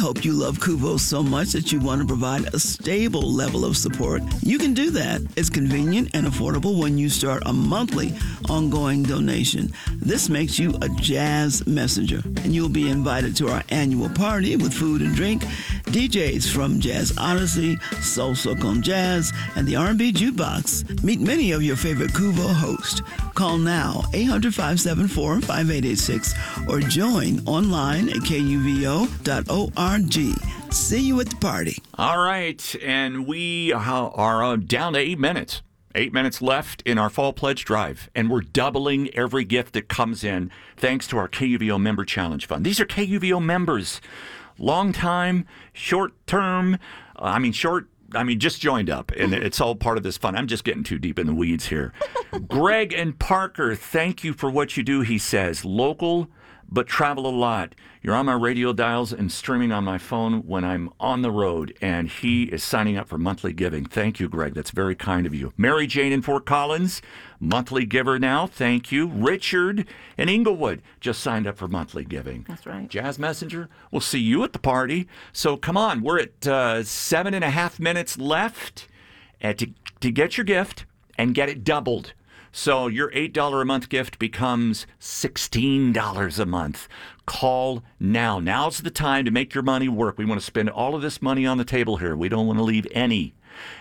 hope you love Kuvo so much that you want to provide a stable level of support. You can do that. It's convenient and affordable when you start a monthly ongoing donation. This makes you a jazz messenger, and you'll be invited to our annual party with food and drink, DJs from Jazz Odyssey, Salsa con Jazz, and the R&B Jukebox. Meet many of your favorite Kuvo hosts. Call now, 800-574-5886, or join online at kuvo.org. See you at the party. All right, and we are down to 8 minutes. 8 minutes left in our Fall Pledge Drive, and we're doubling every gift that comes in thanks to our KUVO Member Challenge Fund. These are KUVO members. Long time, short term, just joined up, and it's all part of this fun. I'm just getting too deep in the weeds here. Greg and Parker, thank you for what you do, he says. Local, but travel a lot. You're on my radio dials and streaming on my phone when I'm on the road, and he is signing up for monthly giving. Thank you, Greg. That's very kind of you. Mary Jane in Fort Collins, monthly giver now. Thank you. Richard in Inglewood just signed up for monthly giving. That's right. Jazz Messenger, we'll see you at the party. So come on, we're at 7.5 minutes left to get your gift and get it doubled. So your $8 a month gift becomes $16 a month. Call now. Now's the time to make your money work. We want to spend all of this money on the table here. We don't want to leave any.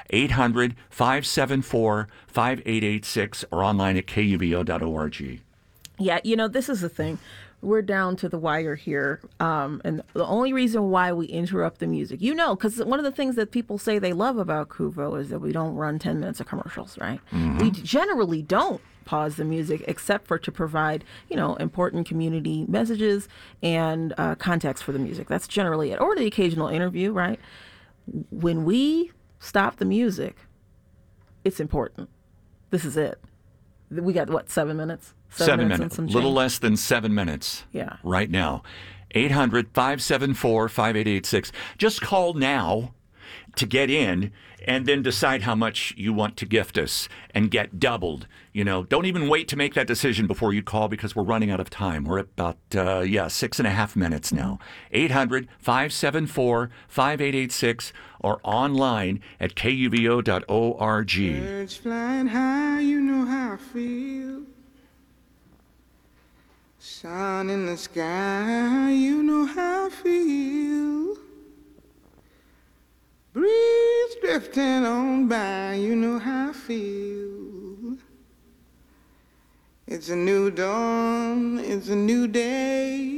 800-574-5886 or online at kuvo.org. Yeah, this is the thing. We're down to the wire here. And the only reason why we interrupt the music, because one of the things that people say they love about Kuvo is that we don't run 10 minutes of commercials, right? Mm-hmm. We generally don't pause the music except for to provide, important community messages and context for the music. That's generally it. Or the occasional interview, right? When we stop the music, it's important. This is it. We got, 7 minutes? 7 minutes. A little less than 7 minutes. Yeah. Right now. 800-574-5886. Just call now to get in and then decide how much you want to gift us and get doubled. Don't even wait to make that decision before you call because we're running out of time. We're at about, 6.5 minutes now. 800-574-5886 or online at kuvo.org. Birds flying high, you know how I feel. Sun in the sky, you know how I feel. Breeze drifting on by, you know how I feel. It's a new dawn, it's a new day.